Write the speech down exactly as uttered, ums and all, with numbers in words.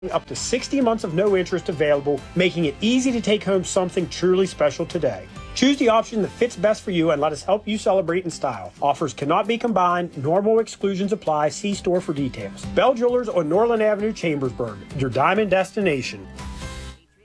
Up to sixty months of no interest available, making it easy to take home something truly special today. Choose the option that fits best for you and let us help you celebrate in style. Offers cannot be combined. Normal exclusions apply. See store for details. Bell Jewelers on Norland Avenue, Chambersburg, your diamond destination.